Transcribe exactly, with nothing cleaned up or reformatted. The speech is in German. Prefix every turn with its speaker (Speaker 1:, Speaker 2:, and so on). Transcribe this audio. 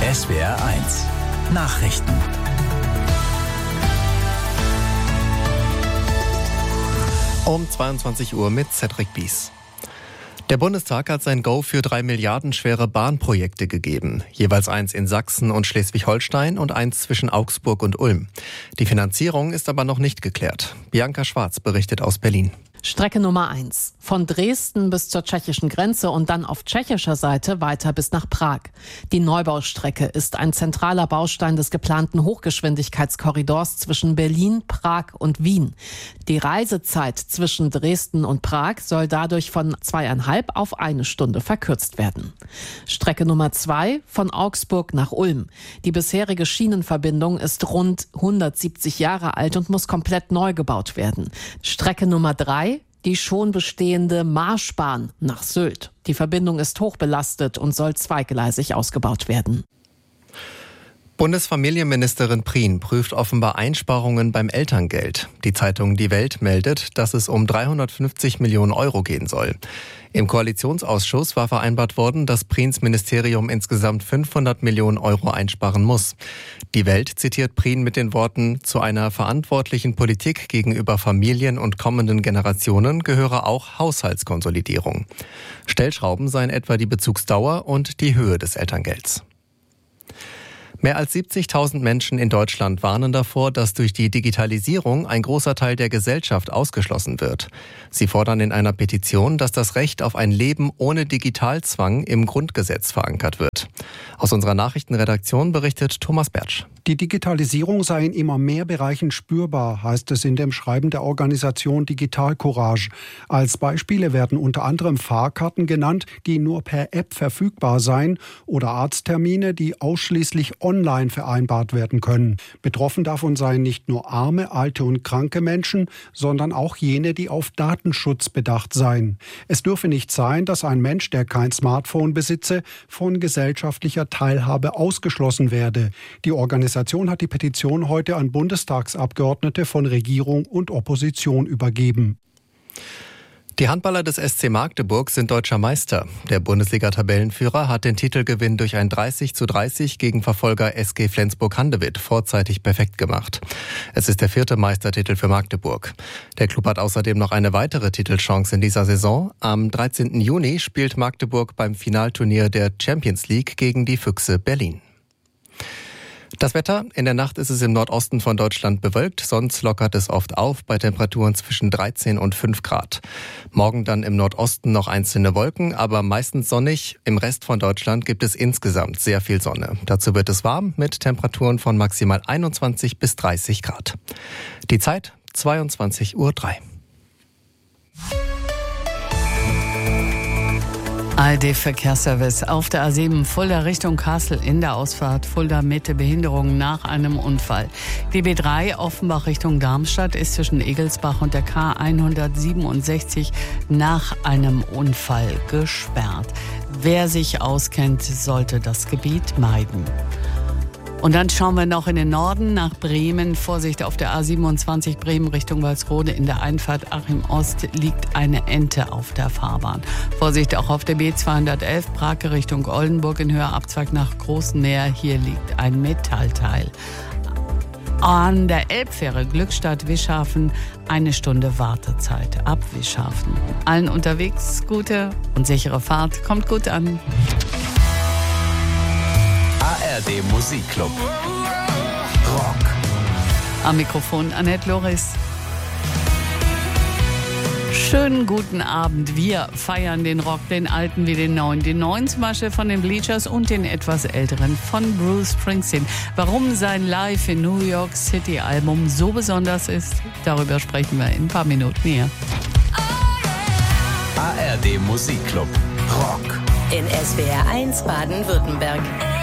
Speaker 1: S W R eins Nachrichten.
Speaker 2: Um zweiundzwanzig Uhr mit Cedric Bies. Der Bundestag hat sein Go für drei Milliarden schwere Bahnprojekte gegeben. Jeweils eins in Sachsen und Schleswig-Holstein und eins zwischen Augsburg und Ulm. Die Finanzierung ist aber noch nicht geklärt. Bianca Schwarz berichtet aus Berlin.
Speaker 3: Strecke Nummer eins. Von Dresden bis zur tschechischen Grenze und dann auf tschechischer Seite weiter bis nach Prag. Die Neubaustrecke ist ein zentraler Baustein des geplanten Hochgeschwindigkeitskorridors zwischen Berlin, Prag und Wien. Die Reisezeit zwischen Dresden und Prag soll dadurch von zweieinhalb auf eine Stunde verkürzt werden. Strecke Nummer zwei von Augsburg nach Ulm. Die bisherige Schienenverbindung ist rund hundertsiebzig Jahre alt und muss komplett neu gebaut werden. Strecke Nummer drei die schon bestehende Marschbahn nach Sylt. Die Verbindung ist hochbelastet und soll zweigleisig ausgebaut werden.
Speaker 2: Bundesfamilienministerin Prien prüft offenbar Einsparungen beim Elterngeld. Die Zeitung Die Welt meldet, dass es um dreihundertfünfzig Millionen Euro gehen soll. Im Koalitionsausschuss war vereinbart worden, dass Priens Ministerium insgesamt fünfhundert Millionen Euro einsparen muss. Die Welt zitiert Prien mit den Worten: Zu einer verantwortlichen Politik gegenüber Familien und kommenden Generationen gehöre auch Haushaltskonsolidierung. Stellschrauben seien etwa die Bezugsdauer und die Höhe des Elterngelds. Mehr als siebzigtausend Menschen in Deutschland warnen davor, dass durch die Digitalisierung ein großer Teil der Gesellschaft ausgeschlossen wird. Sie fordern in einer Petition, dass das Recht auf ein Leben ohne Digitalzwang im Grundgesetz verankert wird. Aus unserer Nachrichtenredaktion berichtet Thomas Bertsch.
Speaker 4: Die Digitalisierung sei in immer mehr Bereichen spürbar, heißt es in dem Schreiben der Organisation Digital Courage. Als Beispiele werden unter anderem Fahrkarten genannt, die nur per App verfügbar seien, oder Arzttermine, die ausschließlich online vereinbart werden können. Betroffen davon seien nicht nur arme, alte und kranke Menschen, sondern auch jene, die auf Datenschutz bedacht seien. Es dürfe nicht sein, dass ein Mensch, der kein Smartphone besitze, von gesellschaftlicher Teilhabe ausgeschlossen werde. Die Organisation hat die Petition heute an Bundestagsabgeordnete von Regierung und Opposition übergeben.
Speaker 2: Die Handballer des S C Magdeburg sind deutscher Meister. Der Bundesliga-Tabellenführer hat den Titelgewinn durch ein dreißig zu dreißig gegen Verfolger S G Flensburg-Handewitt vorzeitig perfekt gemacht. Es ist der vierte Meistertitel für Magdeburg. Der Klub hat außerdem noch eine weitere Titelchance in dieser Saison. Am dreizehnten Juni spielt Magdeburg beim Finalturnier der Champions League gegen die Füchse Berlin. Das Wetter: In der Nacht ist es im Nordosten von Deutschland bewölkt, sonst lockert es oft auf bei Temperaturen zwischen dreizehn und fünf Grad. Morgen dann im Nordosten noch einzelne Wolken, aber meistens sonnig. Im Rest von Deutschland gibt es insgesamt sehr viel Sonne. Dazu wird es warm mit Temperaturen von maximal einundzwanzig bis dreißig Grad. Die Zeit zweiundzwanzig Uhr drei.
Speaker 5: A R D-Verkehrsservice auf der A sieben Fulda Richtung Kassel in der Ausfahrt Fulda Mitte Behinderung nach einem Unfall. Die B drei Offenbach Richtung Darmstadt ist zwischen Egelsbach und der K hundertsiebenundsechzig nach einem Unfall gesperrt. Wer sich auskennt, sollte das Gebiet meiden. Und dann schauen wir noch in den Norden nach Bremen. Vorsicht auf der A siebenundzwanzig Bremen Richtung Walsrode. In der Einfahrt Achim Ost liegt eine Ente auf der Fahrbahn. Vorsicht auch auf der B zweihundertelf Brake Richtung Oldenburg in Höhe Abzweig nach Großenmeer. Hier liegt ein Metallteil. An der Elbfähre Glückstadt-Wischhafen eine Stunde Wartezeit ab Wischhafen. Allen unterwegs gute und sichere Fahrt. Kommt gut an.
Speaker 1: A R D Musikclub. Rock.
Speaker 5: Am Mikrofon Annette Loris. Schönen guten Abend. Wir feiern den Rock, den alten wie den neuen. Den neuen zum Beispiel von den Bleachers und den etwas älteren von Bruce Springsteen. Warum sein Live in New York City Album so besonders ist, darüber sprechen wir in ein paar Minuten hier.
Speaker 1: A R D Musikclub. Rock.
Speaker 6: In S W R eins Baden-Württemberg.